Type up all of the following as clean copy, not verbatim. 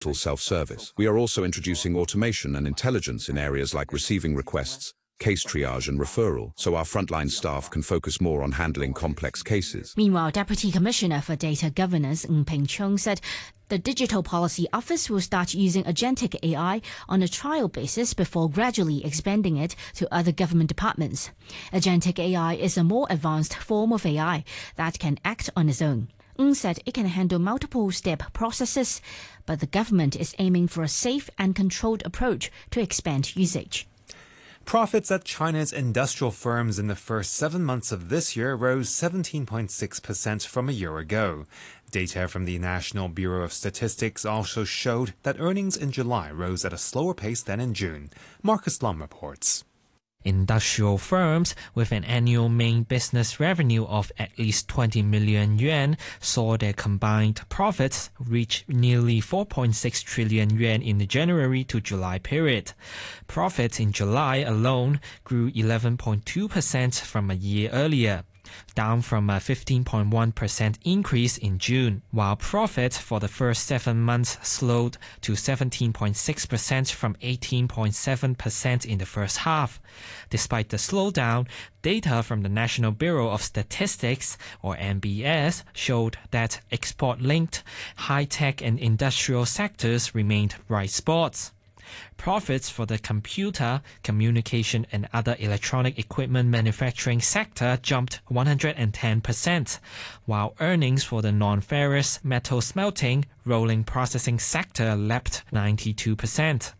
self-service. We are also introducing automation and intelligence in areas like receiving requests, case triage and referral, so our frontline staff can focus more on handling complex cases. Meanwhile, Deputy Commissioner for Data Governance Ng Ping Chung said the Digital Policy Office will start using agentic AI on a trial basis before gradually expanding it to other government departments. Agentic AI is a more advanced form of AI that can act on its own. Ng said it can handle multiple step processes, but the government is aiming for a safe and controlled approach to expand usage. Profits at China's industrial firms in the first 7 months of this year rose 17.6% from a year ago. Data from the National Bureau of Statistics also showed that earnings in July rose at a slower pace than in June. Marcus Lum reports. Industrial firms with an annual main business revenue of at least 20 million yuan saw their combined profits reach nearly 4.6 trillion yuan in the January to July period. Profits in July alone grew 11.2% from a year earlier, down from a 15.1% increase in June, while profit for the first 7 months slowed to 17.6% from 18.7% in the first half. Despite the slowdown, data from the National Bureau of Statistics, or NBS, showed that export-linked, high-tech and industrial sectors remained bright spots. Profits for the computer, communication and other electronic equipment manufacturing sector jumped 110%, while earnings for the non-ferrous metal smelting, rolling processing sector leapt 92%.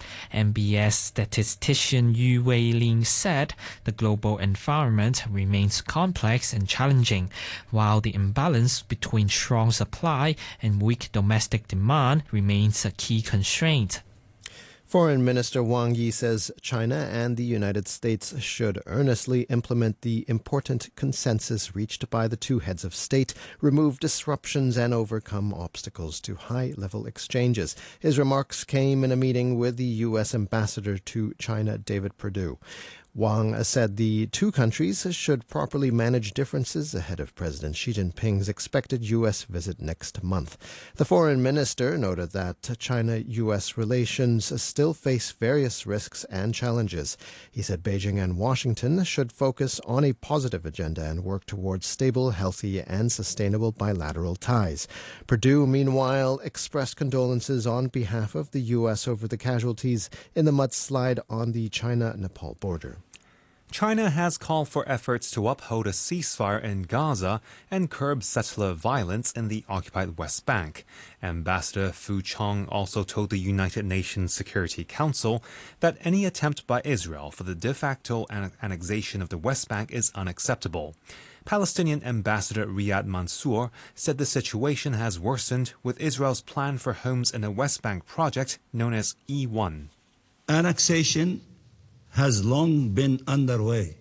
NBS statistician Yu Weilin said the global environment remains complex and challenging, while the imbalance between strong supply and weak domestic demand remains a key constraint. Foreign Minister Wang Yi says China and the United States should earnestly implement the important consensus reached by the two heads of state, remove disruptions and overcome obstacles to high-level exchanges. His remarks came in a meeting with the U.S. Ambassador to China, David Perdue. Wang said the two countries should properly manage differences ahead of President Xi Jinping's expected U.S. visit next month. The foreign minister noted that China-U.S. relations still face various risks and challenges. He said Beijing and Washington should focus on a positive agenda and work towards stable, healthy, and sustainable bilateral ties. Perdue, meanwhile, expressed condolences on behalf of the U.S. over the casualties in the mudslide on the China-Nepal border. China has called for efforts to uphold a ceasefire in Gaza and curb settler violence in the occupied West Bank. Ambassador Fu Chong also told the United Nations Security Council that any attempt by Israel for the de facto annexation of the West Bank is unacceptable. Palestinian Ambassador Riyad Mansour said the situation has worsened with Israel's plan for homes in the West Bank project known as E1. Annexation has long been underway,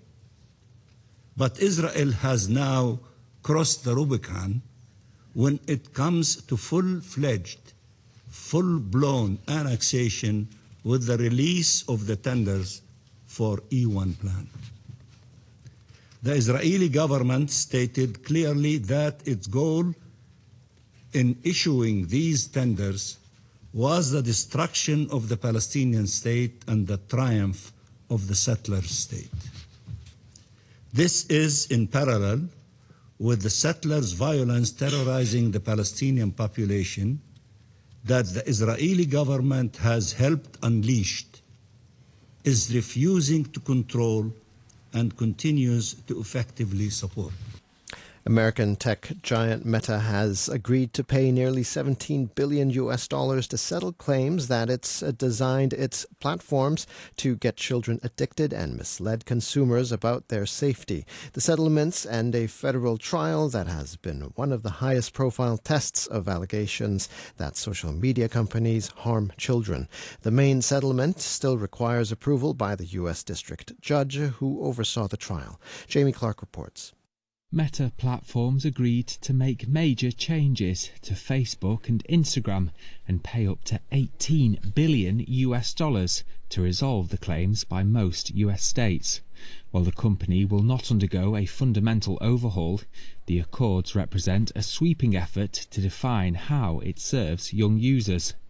but Israel has now crossed the Rubicon when it comes to full-fledged, full-blown annexation with the release of the tenders for E1 plan. The Israeli government stated clearly that its goal in issuing these tenders was the destruction of the Palestinian state and the triumph of the settler state. This is in parallel with the settlers' violence terrorizing the Palestinian population that the Israeli government has helped unleashed, is refusing to control, and continues to effectively support. American tech giant Meta has agreed to pay nearly $17 billion to settle claims that it's designed its platforms to get children addicted and misled consumers about their safety. The settlements and a federal trial that has been one of the highest profile tests of allegations that social media companies harm children. The main settlement still requires approval by the U.S. District Judge who oversaw the trial. Jamie Clark reports. Meta Platforms agreed to make major changes to Facebook and Instagram and pay up to $18 billion to resolve the claims by most US states. While the company will not undergo a fundamental overhaul, the accords represent a sweeping effort to define how it serves young users.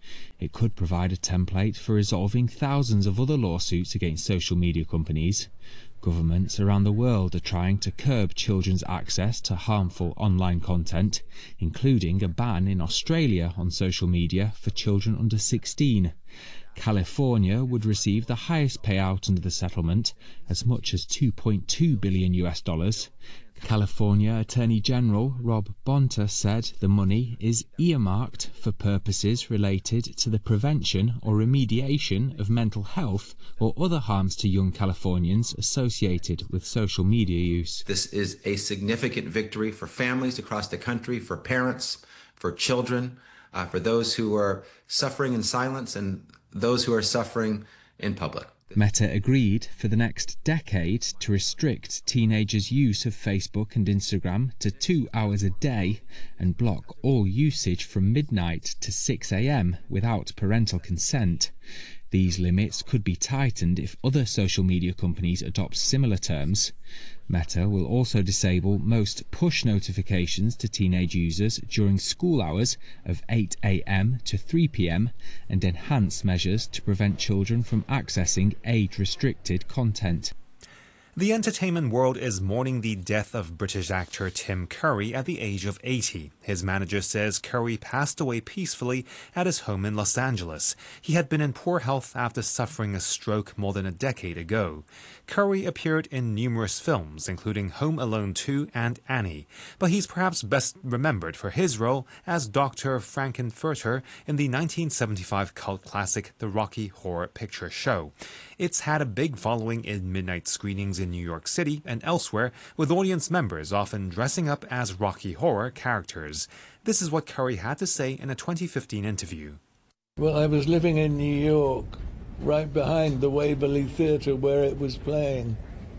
It could provide a template for resolving thousands of other lawsuits against social media companies. Governments around the world are trying to curb children's access to harmful online content, including a ban in Australia on social media for children under 16. California would receive the highest payout under the settlement, as much as $2.2 billion. California Attorney General Rob Bonta said the money is earmarked for purposes related to the prevention or remediation of mental health or other harms to young Californians associated with social media use. This is a significant victory for families across the country, for parents, for children, for those who are suffering in silence and those who are suffering in public. Meta agreed for the next decade to restrict teenagers' use of Facebook and Instagram to 2 hours a day and block all usage from midnight to 6 a.m. without parental consent. These limits could be tightened if other social media companies adopt similar terms. Meta will also disable most push notifications to teenage users during school hours of 8 a.m. to 3 p.m. and enhance measures to prevent children from accessing age-restricted content. The entertainment world is mourning the death of British actor Tim Curry at the age of 80. His manager says Curry passed away peacefully at his home in Los Angeles. He had been in poor health after suffering a stroke more than a decade ago. Curry appeared in numerous films, including Home Alone 2 and Annie, but he's perhaps best remembered for his role as Dr. Frankenfurter in the 1975 cult classic The Rocky Horror Picture Show. It's had a big following in midnight screenings in New York City and elsewhere, with audience members often dressing up as Rocky Horror characters. This is what Curry had to say in a 2015 interview. Well, I was living in New York, right behind the Waverly Theatre where it was playing,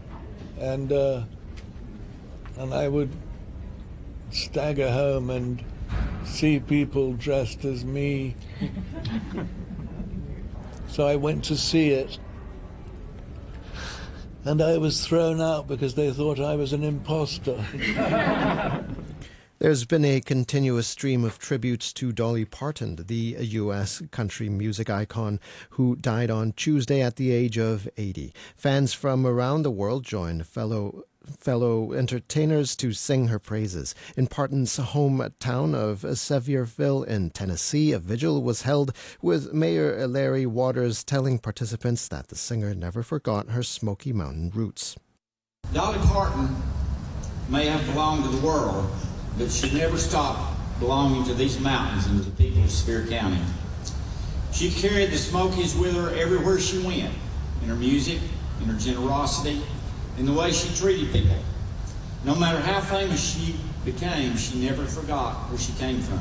and I would stagger home and see people dressed as me. So I went to see it, and I was thrown out because they thought I was an imposter. There's been a continuous stream of tributes to Dolly Parton, the U.S. country music icon who died on Tuesday at the age of 80. Fans from around the world joined fellow entertainers to sing her praises. In Parton's hometown of Sevierville in Tennessee, a vigil was held with Mayor Larry Waters telling participants that the singer never forgot her Smoky Mountain roots. Dolly Parton may have belonged to the world, but she never stopped belonging to these mountains and to the people of Sevier County. She carried the Smokies with her everywhere she went, in her music, in her generosity, in the way she treated people. No matter how famous she became, she never forgot where she came from.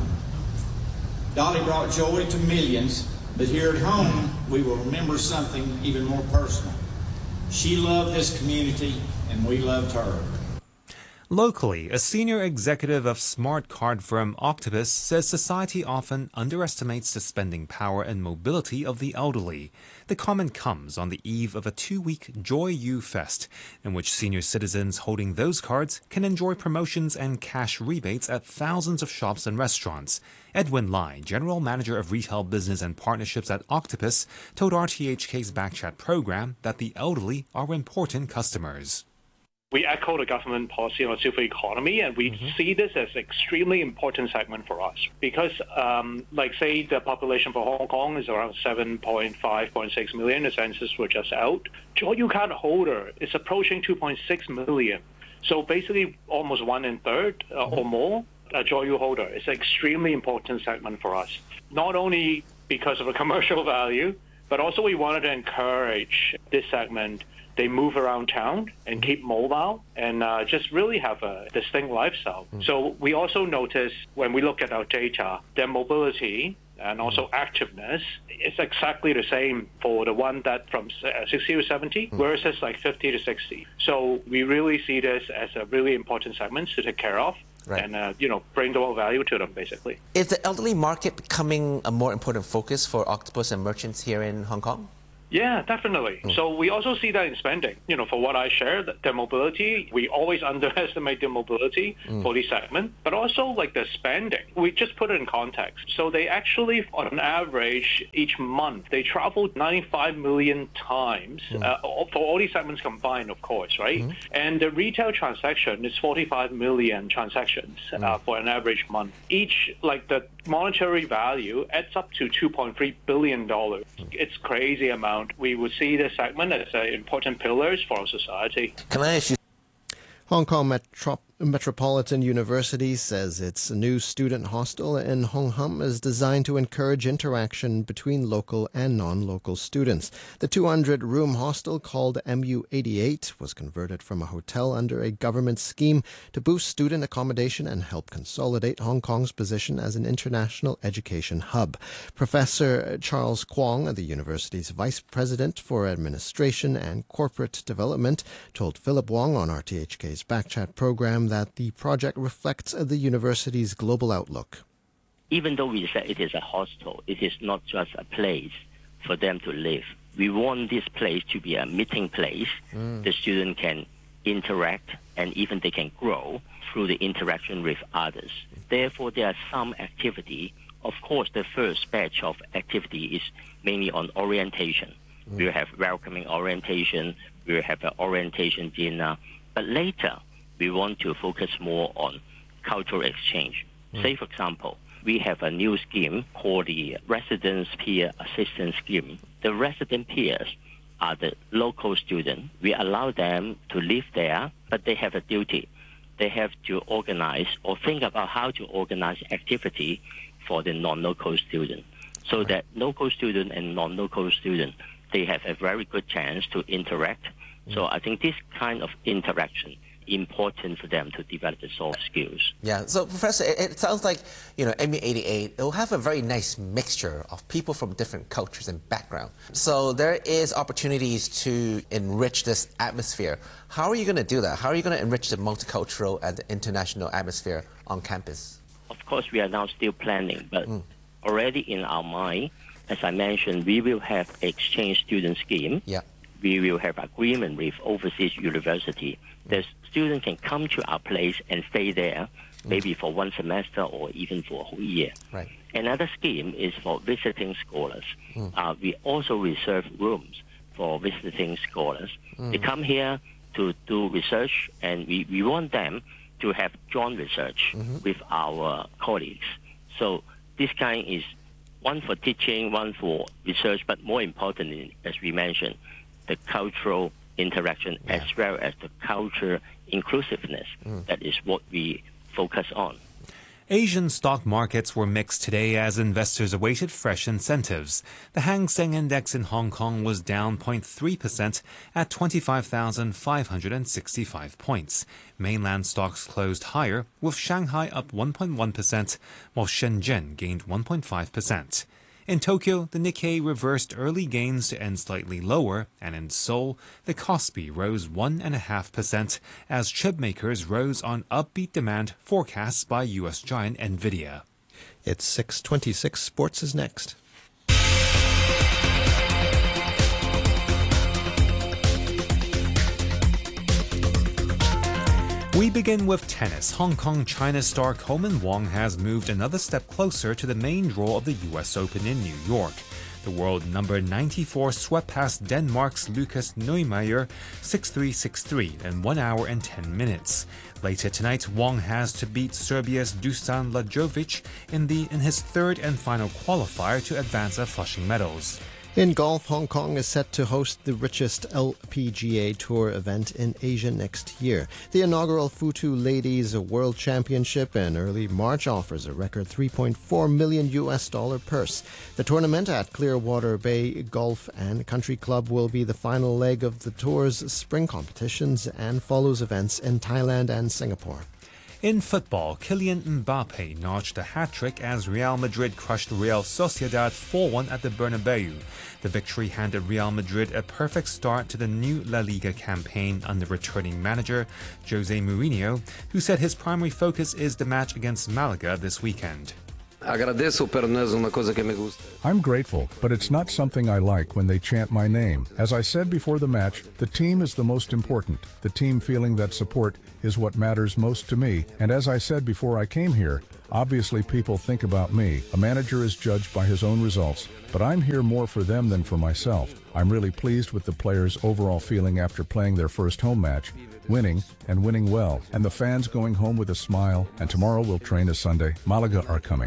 Dolly brought joy to millions, but here at home, we will remember something even more personal. She loved this community, and we loved her. Locally, a senior executive of smart card firm Octopus says society often underestimates the spending power and mobility of the elderly. The comment comes on the eve of a 2-week Joy You Fest, in which senior citizens holding those cards can enjoy promotions and cash rebates at thousands of shops and restaurants. Edwin Lai, General Manager of Retail Business and Partnerships at Octopus, told RTHK's Backchat program that the elderly are important customers. We echo the government policy on silver economy, and we see this as an extremely important segment for us because, say, the population for Hong Kong is around 7.5.6 million. The census were just out. Joy You card holder is approaching 2.6 million. So basically almost 1/3 or more a Joy You holder. It's an extremely important segment for us, not only because of the commercial value, but also we wanted to encourage this segment. They move around town and keep mobile and just really have a distinct lifestyle. So we also notice when we look at our data, their mobility and also activeness is exactly the same for the one that from 60 to 70 versus like 50 to 60. So we really see this as a really important segment to take care of. Right. And, bring the more value to them, basically. Is the elderly market becoming a more important focus for Octopus and merchants here in Hong Kong? Yeah, definitely. So we also see that in spending. For what I share, the mobility, we always underestimate the mobility for this segment, but also like the spending. We just put it in context. So they actually, on an average, each month, they travel 95 million times for all these segments combined, of course, right? And the retail transaction is 45 million transactions for an average month. Each, like the monetary value adds up to $2.3 billion. It's crazy amount. We would see this segment as important pillars for our society. Can I ask you? Hong Kong Metropolitan University says its new student hostel in Hong Kong is designed to encourage interaction between local and non-local students. The 200-room hostel called MU88 was converted from a hotel under a government scheme to boost student accommodation and help consolidate Hong Kong's position as an international education hub. Professor Charles Kwong, the university's vice president for administration and corporate development, told Philip Wong on RTHK's Backchat program that the project reflects the university's global outlook. Even though we say it is a hostel, it is not just a place for them to live. We want this place to be a meeting place. The student can interact and even they can grow through the interaction with others. Therefore, there are some activity. Of course, the first batch of activity is mainly on orientation. We will have welcoming orientation. We will have an orientation dinner. But later, we want to focus more on cultural exchange. Say, for example, we have a new scheme called the Residence Peer Assistance Scheme. The resident peers are the local students. We allow them to live there, but they have a duty. They have to organize or think about how to organize activity for the non-local student, so that local student and non-local student, they have a very good chance to interact. So I think this kind of interaction important for them to develop the soft skills. Yeah, so Professor, it sounds like, MU88, it will have a very nice mixture of people from different cultures and backgrounds. So there is opportunities to enrich this atmosphere. How are you going to do that? How are you going to enrich the multicultural and the international atmosphere on campus? Of course, we are now still planning, but already in our mind, as I mentioned, we will have exchange student scheme. Yeah. We will have agreement with overseas university. The students can come to our place and stay there, maybe for one semester or even for a whole year. Right. Another scheme is for visiting scholars. We also reserve rooms for visiting scholars. They come here to do research, and we want them to have joint research with our colleagues. So this kind is one for teaching, one for research, but more importantly, as we mentioned, the cultural interaction as well as the culture inclusiveness. That is what we focus on. Asian stock markets were mixed today as investors awaited fresh incentives. The Hang Seng Index in Hong Kong was down 0.3% at 25,565 points. Mainland stocks closed higher, with Shanghai up 1.1%, while Shenzhen gained 1.5%. In Tokyo, the Nikkei reversed early gains to end slightly lower, and in Seoul, the Kospi rose 1.5% as chip makers rose on upbeat demand forecasts by U.S. giant Nvidia. It's 6:26. Sports is next. We begin with tennis. Hong Kong-China star Coleman Wong has moved another step closer to the main draw of the U.S. Open in New York. The world number 94 swept past Denmark's Lucas Neumayer 6-3, 6-3 in 1 hour and 10 minutes. Later tonight, Wong has to beat Serbia's Dusan Lajovic in his third and final qualifier to advance at Flushing Meadows. In golf, Hong Kong is set to host the richest LPGA Tour event in Asia next year. The inaugural Futu Ladies World Championship in early March offers a record $3.4 million purse. The tournament at Clearwater Bay Golf and Country Club will be the final leg of the tour's spring competitions and follows events in Thailand and Singapore. In football, Kylian Mbappe notched a hat-trick as Real Madrid crushed Real Sociedad 4-1 at the Bernabeu. The victory handed Real Madrid a perfect start to the new La Liga campaign under returning manager Jose Mourinho, who said his primary focus is the match against Malaga this weekend. I'm grateful, but it's not something I like when they chant my name. As I said before the match, the team is the most important. The team feeling that support is what matters most to me. And as I said before I came here, obviously people think about me. A manager is judged by his own results, but I'm here more for them than for myself. I'm really pleased with the players' overall feeling after playing their first home match, winning and winning well, and the fans going home with a smile. And tomorrow we'll train as Sunday. Malaga are coming.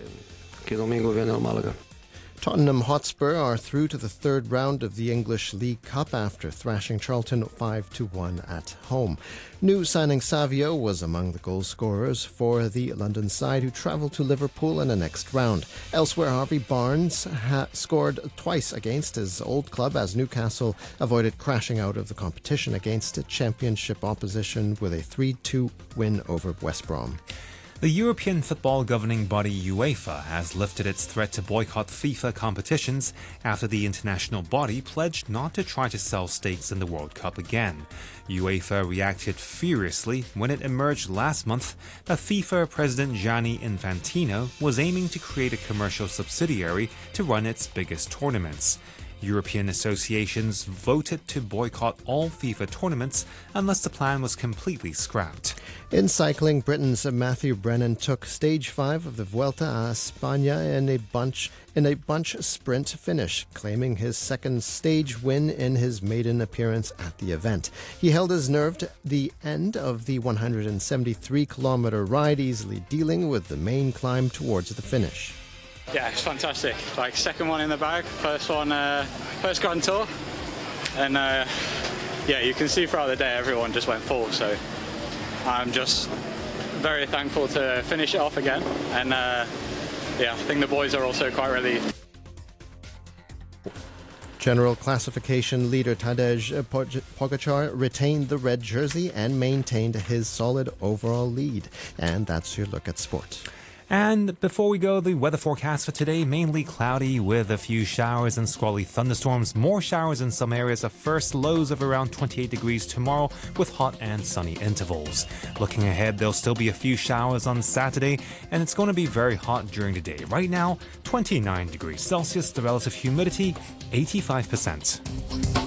Tottenham Hotspur are through to the third round of the English League Cup after thrashing Charlton 5-1 at home. New signing Savio was among the goal scorers for the London side, who travelled to Liverpool in the next round. Elsewhere, Harvey Barnes scored twice against his old club as Newcastle avoided crashing out of the competition against championship opposition with a 3-2 win over West Brom. The European football governing body UEFA has lifted its threat to boycott FIFA competitions after the international body pledged not to try to sell stakes in the World Cup again. UEFA reacted furiously when it emerged last month that FIFA President Gianni Infantino was aiming to create a commercial subsidiary to run its biggest tournaments. European associations voted to boycott all FIFA tournaments unless the plan was completely scrapped. In cycling, Britain's Matthew Brennan took stage 5 of the Vuelta a España in a bunch sprint finish, claiming his second stage win in his maiden appearance at the event. He held his nerve to the end of the 173-kilometer ride, easily dealing with the main climb towards the finish. Yeah, it's fantastic. Like, second one in the bag, first Grand Tour. And yeah, you can see throughout the day everyone just went full, so I'm just very thankful to finish it off again. And yeah, I think the boys are also quite relieved. General classification leader Tadej Pogačar retained the red jersey and maintained his solid overall lead. And that's your look at sport. And before we go, the weather forecast for today, mainly cloudy with a few showers and squally thunderstorms. More showers in some areas. First lows of around 28 degrees tomorrow with hot and sunny intervals. Looking ahead, there'll still be a few showers on Saturday, and it's going to be very hot during the day. Right now, 29 degrees Celsius, the relative humidity 85%.